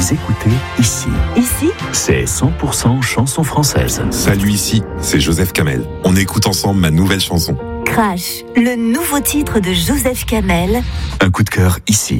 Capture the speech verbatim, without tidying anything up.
Vous écoutez Ici. Ici, C'est cent pour cent chanson française. Salut, ici, c'est Joseph Kamel. On écoute ensemble ma nouvelle chanson. Crash, le nouveau titre de Joseph Kamel. Un coup de cœur ici.